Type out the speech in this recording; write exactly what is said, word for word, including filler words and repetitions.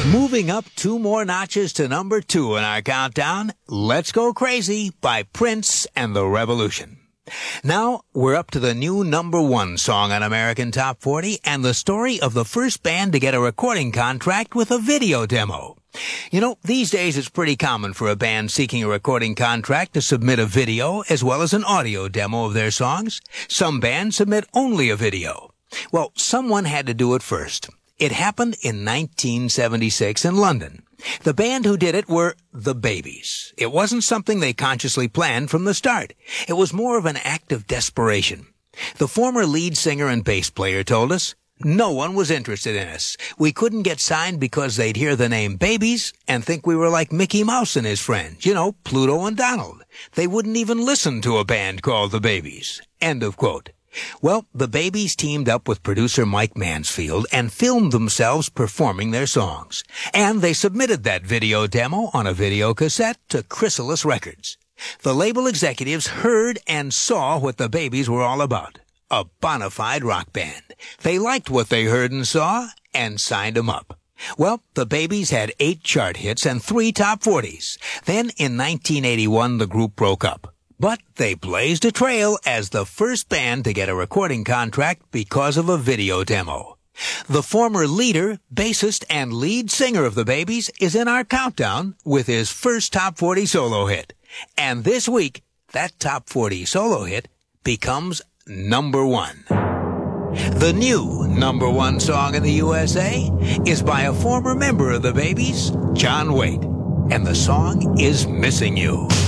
Moving up two more notches to number two in our countdown, Let's Go Crazy by Prince and the Revolution. Now, we're up to the new number one song on American Top forty and the story of the first band to get a recording contract with a video demo. You know, these days it's pretty common for a band seeking a recording contract to submit a video as well as an audio demo of their songs. Some bands submit only a video. Well, someone had to do it first. It happened in nineteen seventy-six in London. The band who did it were The Babies. It wasn't something they consciously planned from the start. It was more of an act of desperation. The former lead singer and bass player told us, "No one was interested in us. We couldn't get signed because they'd hear the name Babies and think we were like Mickey Mouse and his friends, you know, Pluto and Donald. They wouldn't even listen to a band called The Babies." End of quote. Well, The Babies teamed up with producer Mike Mansfield and filmed themselves performing their songs. And they submitted that video demo on a video cassette to Chrysalis Records. The label executives heard and saw what The Babies were all about. A bona fide rock band. They liked what they heard and saw and signed them up. Well, The Babies had eight chart hits and three top forties. Then in nineteen eighty-one, the group broke up. But they blazed a trail as the first band to get a recording contract because of a video demo. The former leader, bassist, and lead singer of The Babies is in our countdown with his first top forty solo hit. And this week, that top forty solo hit becomes number one. The new number one song in the U S A is by a former member of The Babies, John Waite. And the song is Missing You.